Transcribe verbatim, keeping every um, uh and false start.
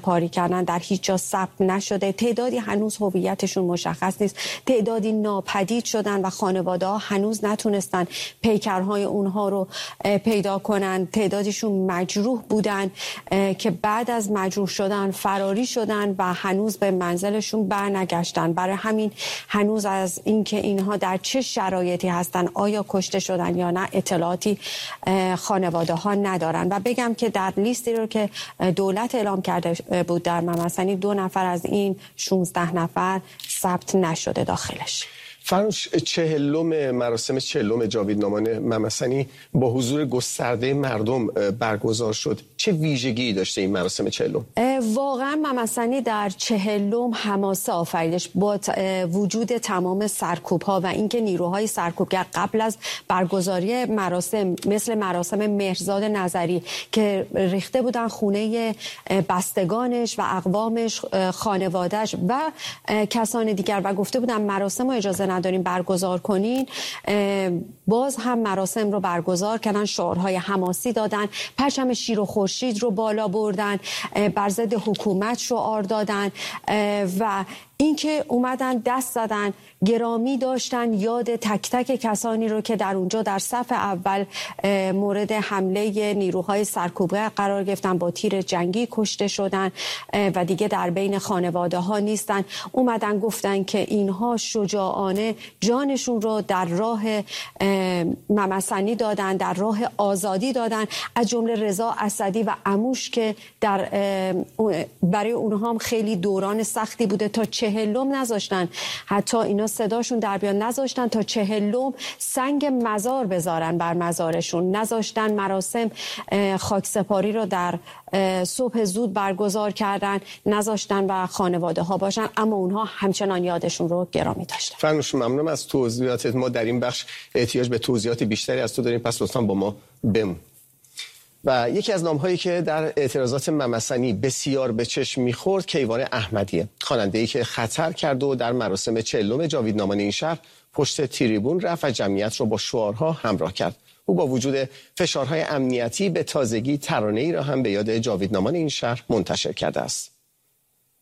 پاری کردن در هیچ جا ثبت نشده. تعدادی هنوز هویتشون مشخص نیست، تعدادی ناپدید شدن و خانواده ها هنوز نتونستن پیکرهای اونها رو پیدا کنن. تعدادشون مجروح بودن که بعد از مجروح شدن فراری شدن و هنوز به منزلشون برنگشتن. برای همین هنوز از اینکه اینها در چه شرایطی هستن، آیا کشته شدن یا نه، اطلاعاتی خانواده ها ندارن. و بگم که در لیستی رو که دولت اعلام کرده بود در ممسنی، دو نفر از این شانزده نفر ثبت نشده داخلش. فرنوش، چهلم مراسم چهلم جاویدنامان ممسنی با حضور گسترده مردم برگزار شد. چه ویژگی داشته این مراسم چهلم؟ واقعا ممسنی در چهلم حماسه آفریدش با وجود تمام سرکوب‌ها و اینکه نیروهای سرکوبگر قبل از برگزاری مراسم مثل مراسم مهرزاد نظری که ریخته بودن خونه بستگانش و اقوامش، خانوادهش و کسان دیگر و گفته بودن مراسم رو اجازه نداریم برگزار کنین، باز هم مراسم رو برگزار کردن، شعارهای حماسی دادن، پرچم شیر و خورشید رو بالا بردن، بر ضد حکومت شعار دادن و اینکه اومدن دست زدن، گرامی داشتن یاد تک تک کسانی رو که در اونجا در صف اول مورد حمله نیروهای سرکوبگر قرار گرفتن، با تیر جنگی کشته شدن و دیگه در بین خانواده ها نیستن. اومدن گفتن که اینها شجاعانه جانشون رو در راه ممسنی دادن، در راه آزادی دادن، از جمله رضا اسدی و عموش که در برای اونها هم خیلی دوران سختی بوده، تا چهلم نذاشتن، حتی اینا صداشون در بیان، نذاشتن تا چهلم سنگ مزار بذارن بر مزارشون، نذاشتن مراسم خاکسپاری رو در صبح زود برگزار کردن، نذاشتن و خانواده ها باشن، اما اونها همچنان یادشون رو گرامی داشتن. فرنوش، ممنونم از توضیحاتت. ما در این بخش احتیاج به توضیحات بیشتری از تو داریم، پس لطفاً با ما بمون. و یکی از نام‌هایی که در اعتراضات ممسنی بسیار به چشم می‌خورد کیوان احمدیه، خواننده‌ای که خطر کرد و در مراسم چهلم جاویدنامان این شهر پشت تریبون رفت و جمعیت را با شعارها همراه کرد. او با وجود فشارهای امنیتی به تازگی ترانه‌ای را هم به یاد جاویدنامان این شهر منتشر کرده است.